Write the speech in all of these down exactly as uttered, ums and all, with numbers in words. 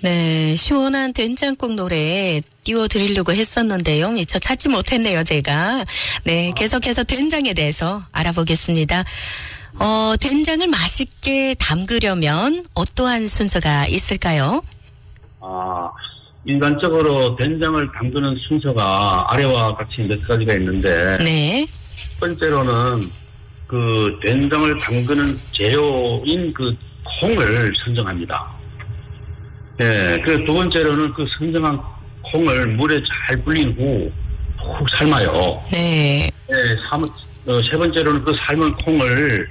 네, 시원한 된장국 노래 띄워드리려고 했었는데요. 미처 찾지 못했네요, 제가. 네, 계속해서 된장에 대해서 알아보겠습니다. 어, 된장을 맛있게 담그려면 어떠한 순서가 있을까요? 아, 일반적으로 된장을 담그는 순서가 아래와 같이 몇 가지가 있는데. 네. 첫 번째로는 그 된장을 담그는 재료인 그 콩을 선정합니다. 네, 그 두 번째로는 그 선정한 콩을 물에 잘 불린 후 푹 삶아요. 네. 네, 삼, 어, 세 번째로는 그 삶은 콩을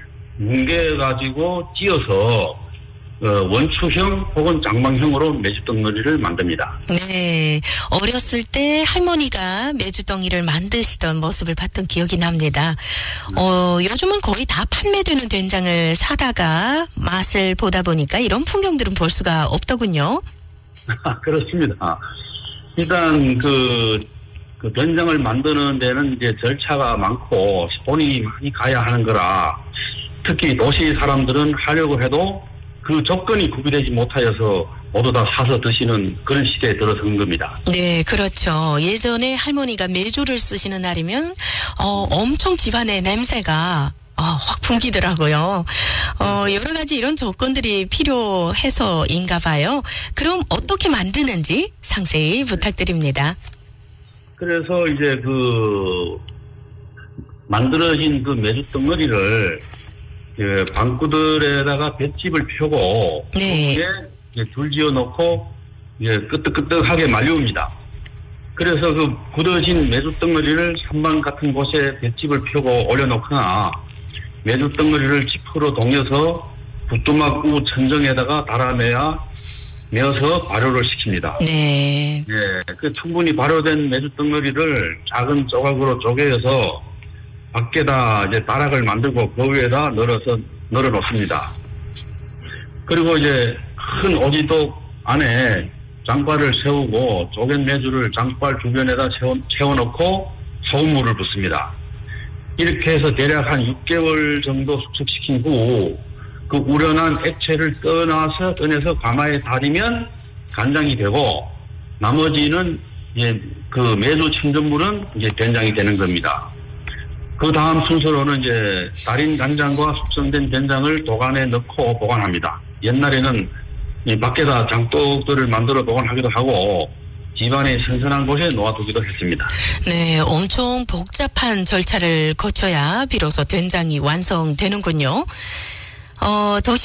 뭉개가지고 찧어서 어, 원추형 혹은 장망형으로 메주덩어리를 만듭니다. 네. 어렸을 때 할머니가 메주덩이를 만드시던 모습을 봤던 기억이 납니다. 어, 요즘은 거의 다 판매되는 된장을 사다가 맛을 보다 보니까 이런 풍경들은 볼 수가 없더군요. 그렇습니다. 일단 그, 그 된장을 만드는 데는 이제 절차가 많고 손이 많이 가야 하는 거라 특히 도시 사람들은 하려고 해도 그 조건이 구비되지 못하여서 모두 다 사서 드시는 그런 시대에 들어선 겁니다. 네, 그렇죠. 예전에 할머니가 메주를 쓰시는 날이면 어, 엄청 집안의 냄새가 어, 확 풍기더라고요. 어, 여러 가지 이런 조건들이 필요해서인가 봐요. 그럼 어떻게 만드는지 상세히 부탁드립니다. 그래서 이제 그 만들어진 그 메주덩어리를 그 방구들에다가 볏짚을 펴고 네. 거기에 줄 지어 놓고 이제 끄떡끄떡하게 말려옵니다. 그래서 그 굳어진 메주덩어리를 선반 같은 곳에 볏짚을 펴고 올려놓거나 메주덩어리를 지퍼로 동여서 부뚜막 우 천정에다가 달아내야 메어서 발효를 시킵니다. 네. 예, 그 충분히 발효된 메주덩어리를 작은 조각으로 쪼개서 밖에다 이제 다락을 만들고 그 위에다 널어서 널어 놓습니다. 그리고 이제 큰 오지도 안에 장발을 세우고 쪼갠 메주를 장발 주변에다 채워, 채워놓고 소금물을 붓습니다. 이렇게 해서 대략 한 육 개월 정도 숙성시킨 후 그 우려난 액체를 떠나서 꺼내서 가마에 달이면 간장이 되고 나머지는 이제 그 메주 침전물은 이제 된장이 되는 겁니다. 그 다음 순서로는 이제 달인 간장과 숙성된 된장을 도관에 넣고 보관합니다. 옛날에는 이 밖에다 장독들을 만들어 보관하기도 하고 집안의 선선한 곳에 놓아두기도 했습니다. 네, 엄청 복잡한 절차를 거쳐야 비로소 된장이 완성되는군요. 어, 도시